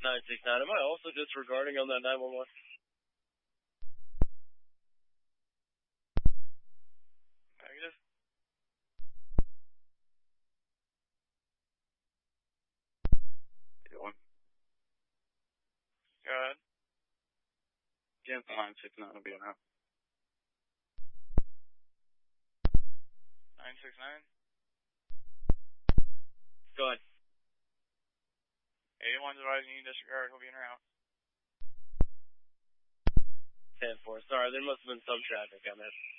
969. Am I also disregarding on that 911? Negative. Doing? Go ahead. Yeah, 969 will be enough. 969. Go ahead. 81's advising you disregard. He'll be in route. 10-4. Sorry, there must have been some traffic on that.